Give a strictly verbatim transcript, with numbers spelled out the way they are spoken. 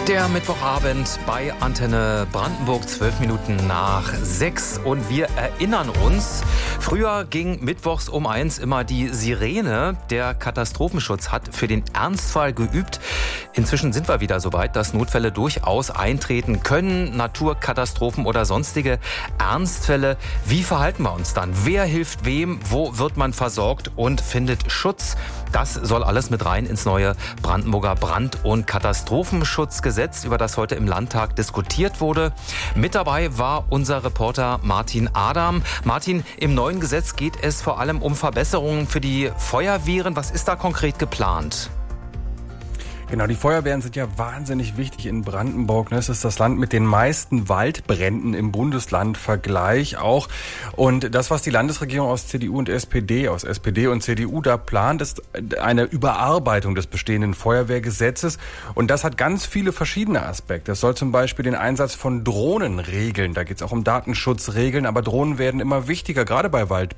Der Mittwochabend bei Antenne Brandenburg, zwölf Minuten nach sechs. Und wir erinnern uns, früher ging mittwochs um eins immer die Sirene. Der Katastrophenschutz hat für den Ernstfall geübt. Inzwischen sind wir wieder so weit, dass Notfälle durchaus eintreten können. Naturkatastrophen oder sonstige Ernstfälle. Wie verhalten wir uns dann? Wer hilft wem? Wo wird man versorgt und findet Schutz? Das soll alles mit rein ins neue Brandenburger Brand- und Katastrophenschutzgesetz, über das heute im Landtag diskutiert wurde. Mit dabei war unser Reporter Martin Adam. Martin, im neuen Gesetz geht es vor allem um Verbesserungen für die Feuerwehren. Was ist da konkret geplant? Genau, die Feuerwehren sind ja wahnsinnig wichtig in Brandenburg. Es ist das Land mit den meisten Waldbränden im Bundeslandvergleich auch. Und das, was die Landesregierung aus C D U und S P D, aus S P D und C D U da plant, ist eine Überarbeitung des bestehenden Feuerwehrgesetzes. Und das hat ganz viele verschiedene Aspekte. Es soll zum Beispiel den Einsatz von Drohnen regeln. Da geht es auch um Datenschutzregeln. Aber Drohnen werden immer wichtiger, gerade bei Waldbränden.